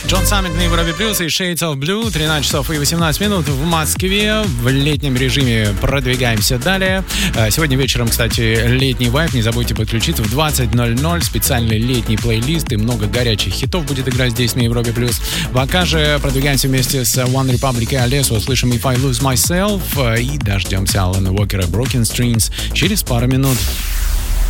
Джон Саммит на Европе Плюс и Shades of Blue. 13 часов и 18 минут в Москве. В летнем режиме продвигаемся далее. Сегодня вечером, кстати, летний вайб. Не забудьте подключиться в 20:00. Специальный летний плейлист и много горячих хитов будет играть здесь на Европе Плюс. Пока же продвигаемся вместе с One Republic и Алесо. Услышим If I Lose Myself и дождемся Алана Уокера Broken Strings через пару минут.